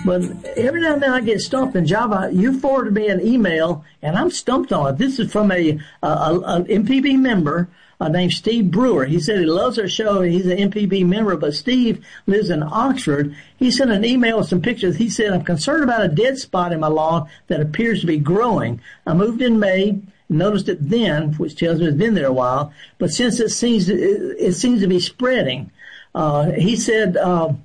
But every now and then I get stumped in Java. You forwarded me an email, and I'm stumped on it. This is from a MPB member named Steve Brewer. He said he loves our show, and he's an MPB member, but Steve lives in Oxford. He sent an email with some pictures. He said, I'm concerned about a dead spot in my lawn that appears to be growing. I moved in May, noticed it then, which tells me it's been there a while, but since it seems to be spreading. He said,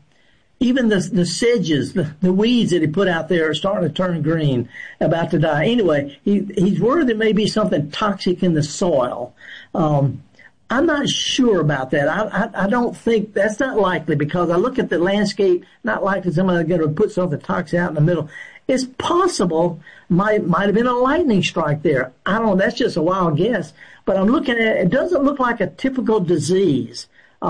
even the sedges, the weeds that he put out there are starting to turn green, about to die. Anyway, he's worried there may be something toxic in the soil. I'm not sure about that. I don't think that's not likely, because I look at the landscape, not likely somebody's going to put something toxic out in the middle. It's possible, might have been a lightning strike there. I don't know. That's just a wild guess. But I'm looking at it. It doesn't look like a typical disease.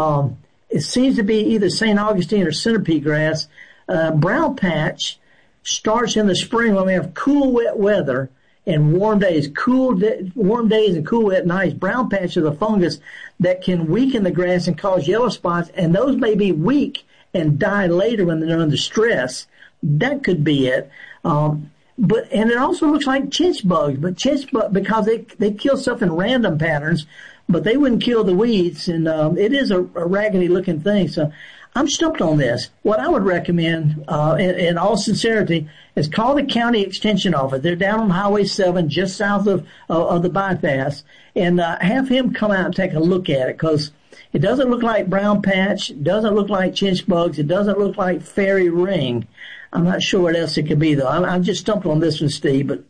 It seems to be either St. Augustine or centipede grass. Brown patch starts in the spring when we have cool, wet weather and warm days. Warm days and cool, wet nights. Brown patch is a fungus that can weaken the grass and cause yellow spots, and those may be weak and die later when they're under stress. That could be it. And it also looks like chinch bugs, because they kill stuff in random patterns, but they wouldn't kill the weeds, and it is a raggedy looking thing. So I'm stumped on this. What I would recommend, in all sincerity, is call the county extension office. They're down on Highway 7, just south of the bypass, and have him come out and take a look at it, because it doesn't look like brown patch, it doesn't look like chinch bugs, it doesn't look like fairy ring. I'm not sure what else it could be, though. I'm just stumped on this one, Steve, but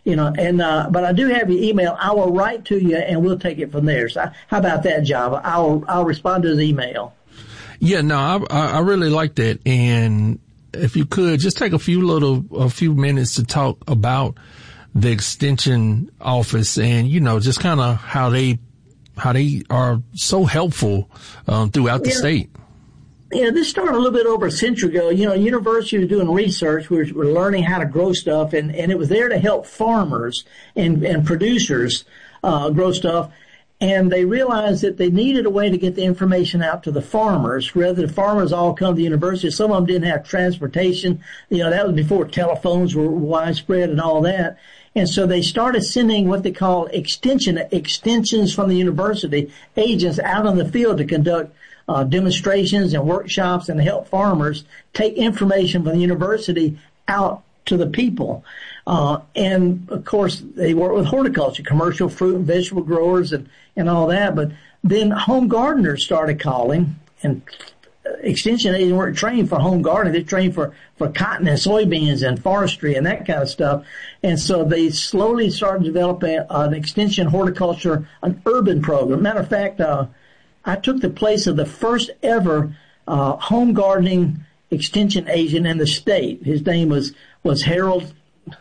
but I do have your email. I will write to you, and we'll take it from there. So how about that, Java? I'll respond to his email. Yeah, no, I really like that. And if you could just take a few minutes to talk about the extension office and, just kind of how they are so helpful, throughout the state. Yeah, this started a little bit over a century ago. University was doing research. We're learning how to grow stuff, and it was there to help farmers and producers grow stuff. And they realized that they needed a way to get the information out to the farmers, rather the farmers all come to the university. Some of them didn't have transportation. That was before telephones were widespread and all that. And so they started sending what they call extensions from the university, agents out on the field to conduct demonstrations and workshops and help farmers take information from the university out to the people. And of course they work with horticulture, commercial fruit and vegetable growers and all that. But then home gardeners started calling, and extension agents weren't trained for home gardening. They're trained for cotton and soybeans and forestry and that kind of stuff. And so they slowly started developing an extension horticulture, an urban program. Matter of fact, I took the place of the first ever home gardening extension agent in the state. His name was Harold.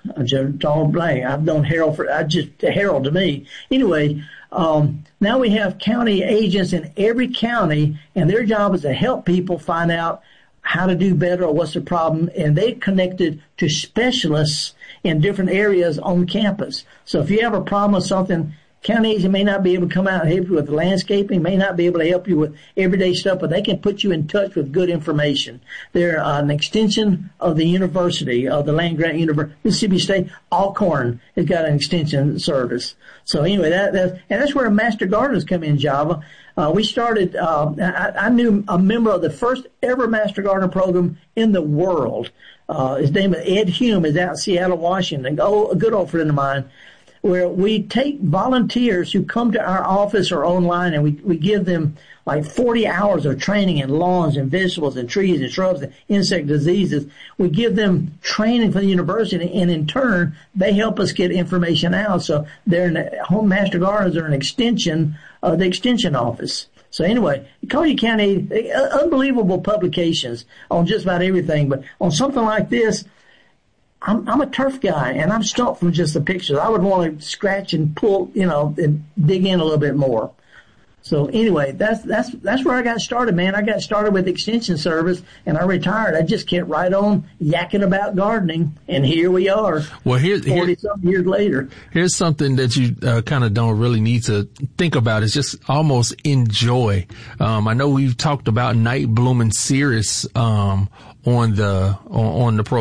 I've known Harold Harold to me. Anyway, now we have county agents in every county, and their job is to help people find out how to do better or what's the problem, and they're connected to specialists in different areas on campus. So if you have a problem with something, county agent may not be able to come out and help you with landscaping, may not be able to help you with everyday stuff, but they can put you in touch with good information. They're an extension of the university, of the land-grant university. Mississippi State, Alcorn has got an extension service. So anyway, that's where Master Gardeners come in, Java. We started, I knew a member of the first ever Master Gardener program in the world. His name is Ed Hume, is out in Seattle, Washington. A good old friend of mine, where we take volunteers who come to our office or online, and we give them like 40 hours of training in lawns and vegetables and trees and shrubs and insect diseases. We give them training from the university, and in turn, they help us get information out. So home master gardeners are an extension of the extension office. So anyway, Collier County, unbelievable publications on just about everything, but on something like this, I'm a turf guy, and I'm stumped from just the pictures. I would want to scratch and pull, and dig in a little bit more. So anyway, that's where I got started, man. I got started with Extension Service, and I retired. I just kept right on yakking about gardening, and here we are. Well, 40-something years later. Here's something that you kind of don't really need to think about. It's just almost enjoy. I know we've talked about night blooming cereus on the program.